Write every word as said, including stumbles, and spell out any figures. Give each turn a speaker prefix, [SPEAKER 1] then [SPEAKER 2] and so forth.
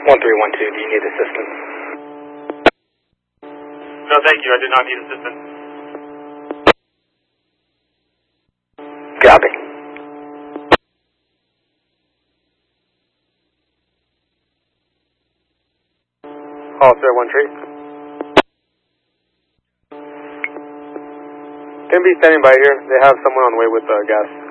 [SPEAKER 1] one three one two, do you need assistance?
[SPEAKER 2] No, thank you. I do not need assistance.
[SPEAKER 1] Copy.
[SPEAKER 2] Call sir, one tree. Gonna be standing by here. They have someone on the way with uh, gas.